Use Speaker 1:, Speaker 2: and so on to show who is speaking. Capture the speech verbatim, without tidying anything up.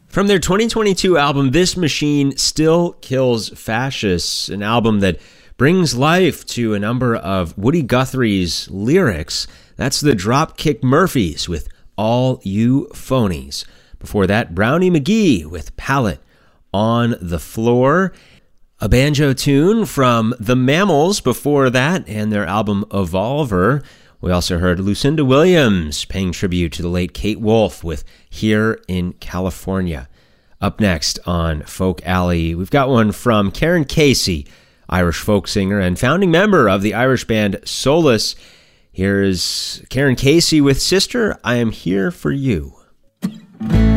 Speaker 1: From their twenty twenty-two album, This Machine Still Kills Fascists, an album that brings life to a number of Woody Guthrie's lyrics. That's the Dropkick Murphys with All You Phonies. Before that, Brownie McGhee with Palette on the Floor. A banjo tune from The Mammals before that, and their album Evolver. We also heard Lucinda Williams paying tribute to the late Kate Wolf with Here in California. Up next on Folk Alley, we've got one from Karen Casey, Irish folk singer and founding member of the Irish band Solus. Here's Karen Casey with Sister, I Am Here for You.